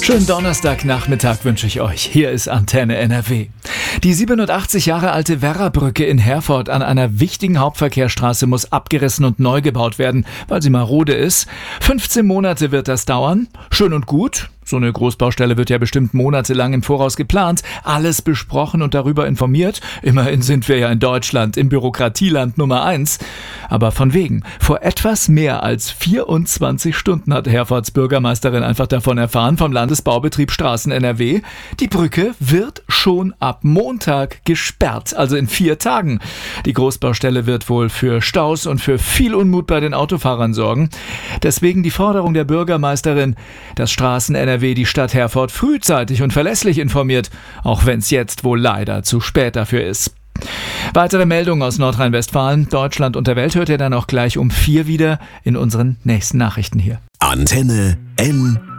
Schönen Donnerstagnachmittag wünsche ich euch. Hier ist Antenne NRW. Die 87 Jahre alte Werrabrücke in Herford an einer wichtigen Hauptverkehrsstraße muss abgerissen und neu gebaut werden, weil sie marode ist. 15 Monate wird das dauern. Schön und gut. So eine Großbaustelle wird ja bestimmt monatelang im Voraus geplant, alles besprochen und darüber informiert. Immerhin sind wir ja in Deutschland, im Bürokratieland Nummer 1. Aber von wegen, vor etwas mehr als 24 Stunden hat Herfords Bürgermeisterin einfach davon erfahren, vom Landesbaubetrieb Straßen NRW. Die Brücke wird schon ab Montag gesperrt, also in 4 Tagen. Die Großbaustelle wird wohl für Staus und für viel Unmut bei den Autofahrern sorgen. Deswegen die Forderung der Bürgermeisterin, dass Straßen NRW die Stadt Herford frühzeitig und verlässlich informiert, auch wenn es jetzt wohl leider zu spät dafür ist. Weitere Meldungen aus Nordrhein-Westfalen, Deutschland und der Welt hört ihr dann auch gleich um 4 wieder in unseren nächsten Nachrichten hier. Antenne NRW.